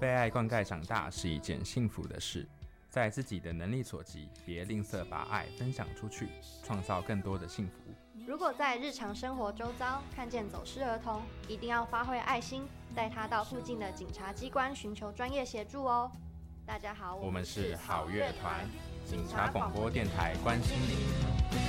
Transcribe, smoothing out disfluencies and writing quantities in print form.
被爱灌溉长大是一件幸福的事，在自己的能力所及，别吝啬把爱分享出去，创造更多的幸福。 如果在日常生活周遭看见走失儿童，一定要发挥爱心，带他到附近的警察机关寻求专业协助哦。大家好， 我们是好乐团，警察广播电台，关心您。